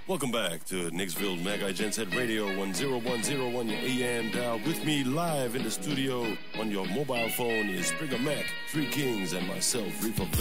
Welcome back to Nixville Magi Genset Radio 10101, your AM dial. With me live in the studio on your mobile phone is Springer Mac, Three Kings, and myself, Reefer